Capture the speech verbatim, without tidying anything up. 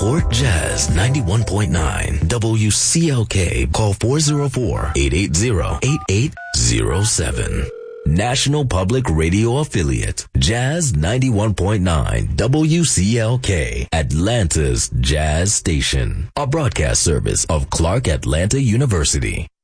Support Jazz ninety-one point nine. W C L K. Call four oh four, eight eight zero, eight eight zero seven. National Public Radio Affiliate. Jazz ninety-one point nine. W C L K. Atlanta's Jazz Station. A broadcast service of Clark Atlanta University.